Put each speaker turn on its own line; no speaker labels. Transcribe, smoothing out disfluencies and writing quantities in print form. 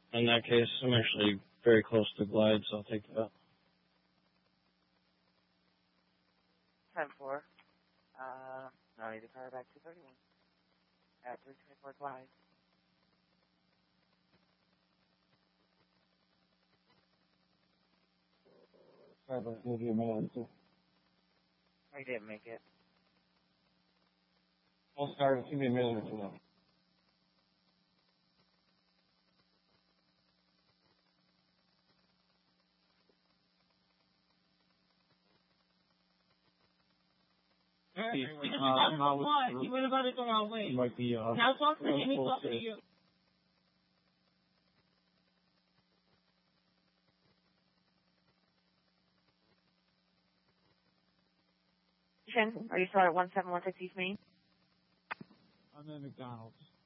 In that case, I'm actually very close to glide, so I'll take that.
10-4. Now I need to power back to 31. At 324 glide.
Sorry, but I'll give you a minute or two.
I didn't make it.
I'll start. Give me a minute or two now.
What? You went about it the wrong way.
You might be,
Now talk to me, talk to you.
Are you still at 1716 East Main?
I'm at McDonald's.